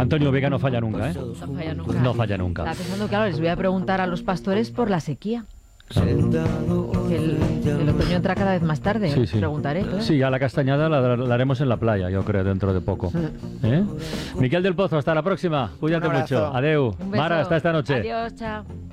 Antonio Vega no falla nunca, ¿eh? No falla nunca. No falla nunca. Estaba pensando, claro, les voy a preguntar a los pastores por la sequía. Claro. Que el otoño entra cada vez más tarde. Sí, sí. Preguntaré, claro. Sí, ya la castañada la haremos en la playa, yo creo, dentro de poco. ¿Eh? Miquel del Pozo, hasta la próxima. Cuídate Un abrazo. mucho. Adeu. Un beso. Mara, hasta esta noche. Adiós, chao.